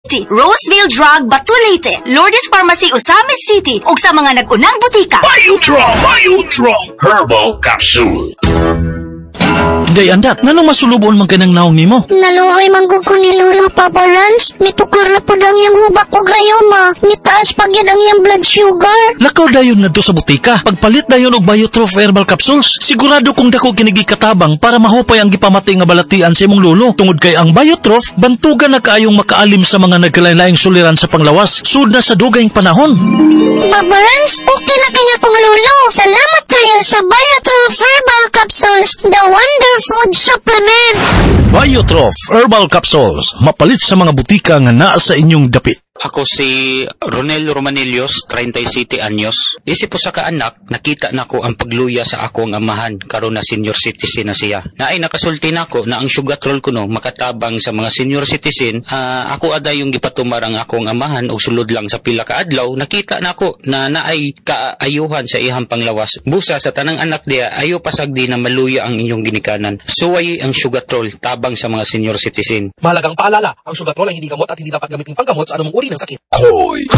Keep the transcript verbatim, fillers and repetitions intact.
City, Roseville Drug, Batu Leyte, Lourdes Pharmacy, Osamis City, ug sa mga nag-unang butika. Biotrol! Biotrol! Herbal Capsule. Day andak, nganong masulubon man kanang naong nimo? Naluoy manggug ko ni Lola Papa Lance. Mitukar na po daw yung hubak ko gayoma. Mitaas pag yun ang yung blood sugar. Lakaw dayon ngadto sa butika. Pagpalit dayon og Biotrof Herbal Capsules. Sigurado kung dako kinigi katabang para mahupay ang gipamati nga balatian sa imong lolo. Tungod kay ang Biotrof, bantugan na kaayong makaalim sa mga nagkalain-laing suliran sa panglawas. Sud na sa dugayng panahon. Papa Lance, okay na kanya kong lolo. Salamat kayo sa Biotrof Herbal Capsules. The Wonder Food Supplement. Biotrof Herbal Capsules. Mapalit sa mga butika nga naa sa inyong dapit. Ako si Ronel Romanillos, thirty-seven anyos. Isip po sa kaanak, nakita na ko ang pagluya sa akong amahan, karon na senior citizen na siya. Naay nakasulti na ko na ang sugatrol ko no, makatabang sa mga senior citizen. Uh, ako ada yung gipatumar ang akong amahan o sulod lang sa pila ka adlaw, nakita na ko na naay kaayuhan sa ihang panglawas. Busa sa tanang anak dia, ayo pasagdi na maluya ang inyong ginikanan. Suway ang sugatrol, tabang sa mga senior citizen. Mahalagang paalala, ang sugatrol ay hindi gamot at hindi dapat gamitin panggamot sa anumang uri ng sakit. Hoy!